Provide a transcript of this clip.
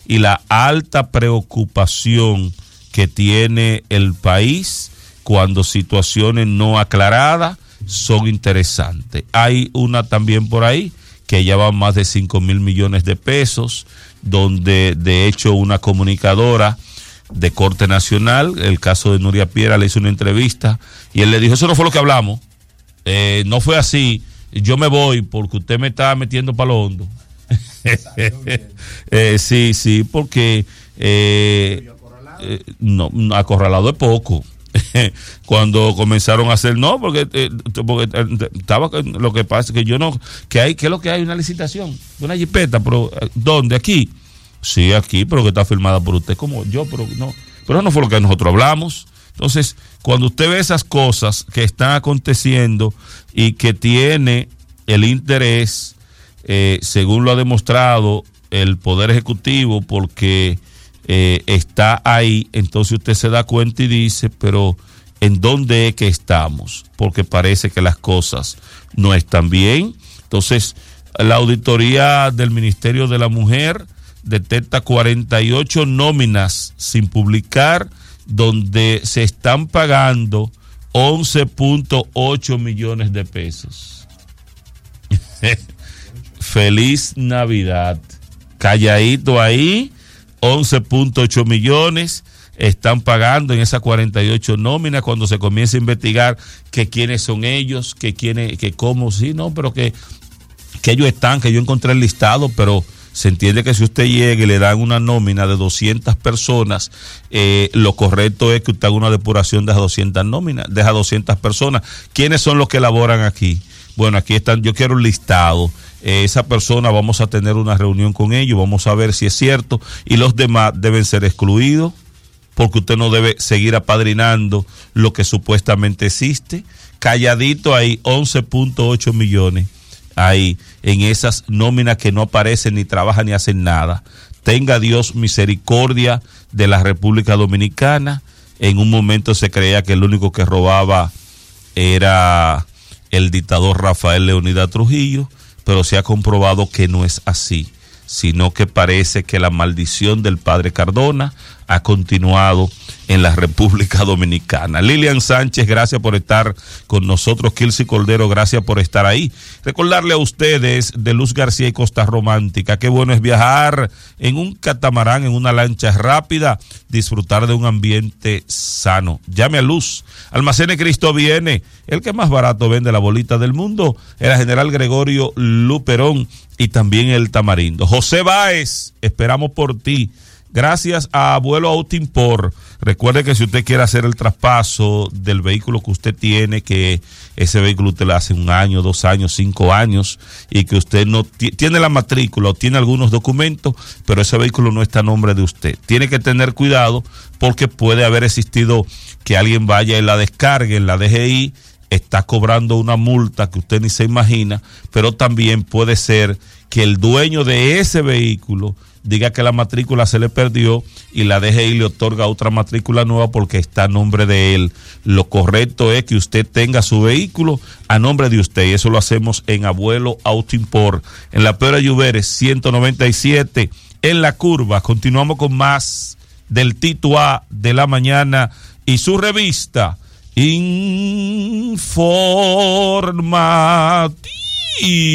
y la alta preocupación que tiene el país cuando situaciones no aclaradas son interesantes. Hay una también por ahí que ya va más de 5,000 millones de pesos, donde de hecho una comunicadora de corte nacional, el caso de Nuria Piera, le hizo una entrevista y él le dijo, eso no fue lo que hablamos, no fue así, yo me voy porque usted me está metiendo para lo hondo. Sí, porque no, acorralado es poco. Cuando comenzaron a hacer porque estaba, lo que pasa es que yo no, ¿qué es lo que hay? Una licitación, una jipeta, pero ¿dónde? Aquí. Sí, aquí, pero que está firmada por usted como yo, pero no fue lo que nosotros hablamos. Entonces, cuando usted ve esas cosas que están aconteciendo y que tiene el interés, según lo ha demostrado el Poder Ejecutivo, porque está ahí, entonces usted se da cuenta y dice, pero ¿en dónde es que estamos? Porque parece que las cosas no están bien. Entonces, la auditoría del Ministerio de la Mujer detecta 48 nóminas sin publicar, donde se están pagando 11.8 millones de pesos. Feliz Navidad. Calladito ahí, 11.8 millones están pagando en esas 48 nóminas. Cuando se comienza a investigar que quiénes son ellos, que cómo, sí, no, pero que ellos están, que yo encontré el listado, pero se entiende que si usted llega y le dan una nómina de 200 personas, lo correcto es que usted haga una depuración de esas 200 nóminas, de esas 200 personas. ¿Quiénes son los que elaboran aquí? Bueno, aquí están, yo quiero un listado. Esa persona, vamos a tener una reunión con ellos, vamos a ver si es cierto, y los demás deben ser excluidos, porque usted no debe seguir apadrinando lo que supuestamente existe. Calladito ahí, 11.8 millones. Ahí, en esas nóminas que no aparecen, ni trabajan, ni hacen nada. Tenga Dios misericordia de la República Dominicana. En un momento se creía que el único que robaba era el dictador Rafael Leónidas Trujillo, pero se ha comprobado que no es así, sino que parece que la maldición del padre Cardona ha continuado en la República Dominicana. Lilian Sánchez, gracias por estar con nosotros. Kilsi Cordero, gracias por estar ahí. Recordarle a ustedes de Luz García y Costa Romántica, qué bueno es viajar en un catamarán, en una lancha rápida, disfrutar de un ambiente sano. Llame a Luz. Almacene Cristo Viene, el que más barato vende la bolita del mundo, era General Gregorio Luperón y también el Tamarindo. José Báez, esperamos por ti. Gracias a Abuelo Autoimport. Recuerde que si usted quiere hacer el traspaso del vehículo que usted tiene, que ese vehículo usted lo hace 1 año, 2 años, 5 años, y que usted no tiene la matrícula o tiene algunos documentos, pero ese vehículo no está a nombre de usted. Tiene que tener cuidado porque puede haber existido que alguien vaya y la descargue en la DGI, está cobrando una multa que usted ni se imagina, pero también puede ser que el dueño de ese vehículo diga que la matrícula se le perdió y la DGI le otorga otra matrícula nueva porque está a nombre de él. Lo correcto es que usted tenga su vehículo a nombre de usted, y eso lo hacemos en Abuelo Autoimport, en la Pedro Lluveres 197, en La Curva. Continuamos con más del Tito A de la mañana y su revista informativa.